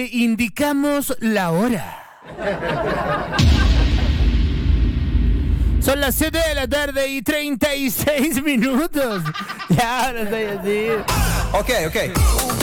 le indicamos la hora. Son las 7 de la tarde y 36 minutos. Ya, ahora estoy así. Ok.